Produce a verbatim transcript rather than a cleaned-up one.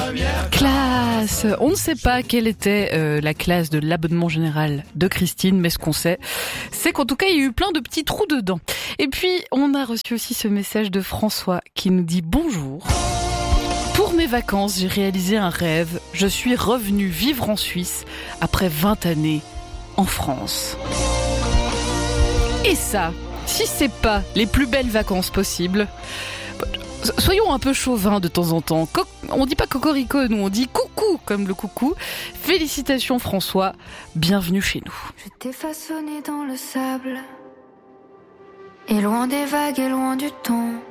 première classe. On ne sait pas quelle était euh, la classe de l'abonnement général de Christine, mais ce qu'on sait, c'est qu'en tout cas, il y a eu plein de petits trous dedans. Et puis, on a reçu aussi ce message de François qui nous dit « Bonjour ». Pour mes vacances, j'ai réalisé un rêve. Je suis revenu vivre en Suisse après vingt années en France. Et ça, si c'est pas les plus belles vacances possibles, soyons un peu chauvins de temps en temps. Co- on dit pas cocorico, nous on dit coucou comme le coucou. Félicitations François, bienvenue chez nous. Je t'ai façonné dans le sable, et loin des vagues et loin du temps.